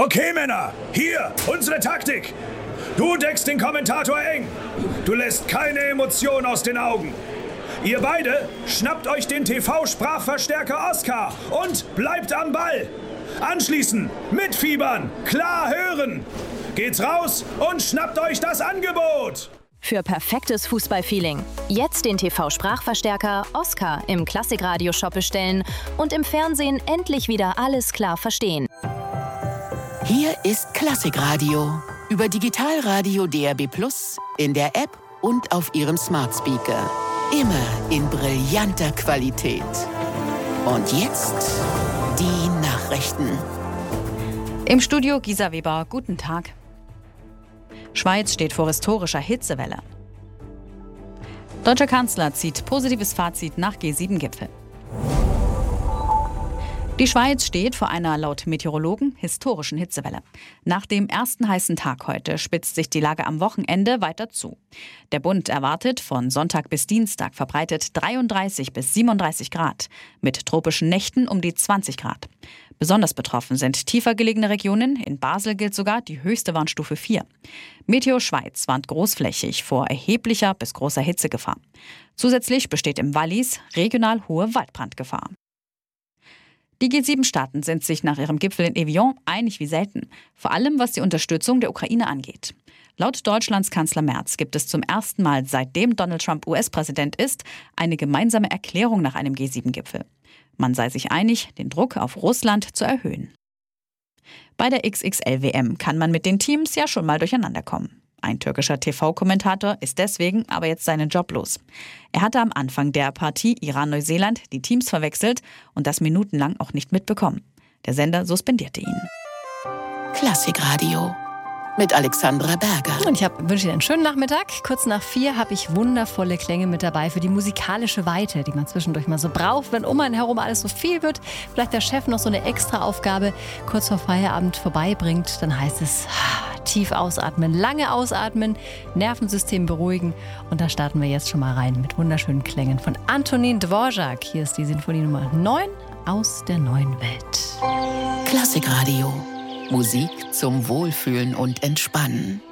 Okay, Männer, hier, unsere Taktik. Du deckst den Kommentator eng. Du lässt keine Emotion aus den Augen. Ihr beide schnappt euch den TV-Sprachverstärker Oscar und bleibt am Ball. Anschließend mitfiebern, klar hören. Geht's raus und schnappt euch das Angebot. Für perfektes Fußballfeeling. Jetzt den TV-Sprachverstärker Oscar im Klassikradio-Shop bestellen und im Fernsehen endlich wieder alles klar verstehen. Hier ist Klassikradio. Über Digitalradio DAB+, in der App und auf Ihrem Smart Speaker. Immer in brillanter Qualität. Und jetzt die Nachrichten. Im Studio Gisa Weber, guten Tag. Schweiz steht vor historischer Hitzewelle. Deutscher Kanzler zieht positives Fazit nach G7-Gipfel. Die Schweiz steht vor einer laut Meteorologen historischen Hitzewelle. Nach dem ersten heißen Tag heute spitzt sich die Lage am Wochenende weiter zu. Der Bund erwartet von Sonntag bis Dienstag verbreitet 33 bis 37 Grad, mit tropischen Nächten um die 20 Grad. Besonders betroffen sind tiefer gelegene Regionen. In Basel gilt sogar die höchste Warnstufe 4. Meteo Schweiz warnt großflächig vor erheblicher bis großer Hitzegefahr. Zusätzlich besteht im Wallis regional hohe Waldbrandgefahr. Die G7-Staaten sind sich nach ihrem Gipfel in Evian einig wie selten, vor allem was die Unterstützung der Ukraine angeht. Laut Deutschlands Kanzler Merz gibt es zum ersten Mal, seitdem Donald Trump US-Präsident ist, eine gemeinsame Erklärung nach einem G7-Gipfel. Man sei sich einig, den Druck auf Russland zu erhöhen. Bei der XXL-WM kann man mit den Teams ja schon mal durcheinander kommen. Ein türkischer TV-Kommentator ist deswegen aber jetzt seinen Job los. Er hatte am Anfang der Partie Iran-Neuseeland die Teams verwechselt und das minutenlang auch nicht mitbekommen. Der Sender suspendierte ihn. Klassikradio mit Alexandra Berger. Und ich wünsche Ihnen einen schönen Nachmittag. Kurz nach 4 habe ich wundervolle Klänge mit dabei für die musikalische Weite, die man zwischendurch mal so braucht, wenn um einen herum alles so viel wird. Vielleicht der Chef noch so eine extra Aufgabe kurz vor Feierabend vorbeibringt. Dann heißt es tief ausatmen, lange ausatmen, Nervensystem beruhigen. Und da starten wir jetzt schon mal rein mit wunderschönen Klängen von Antonin Dvorak. Hier ist die Sinfonie Nummer 9 aus der neuen Welt. Klassikradio. Musik zum Wohlfühlen und Entspannen.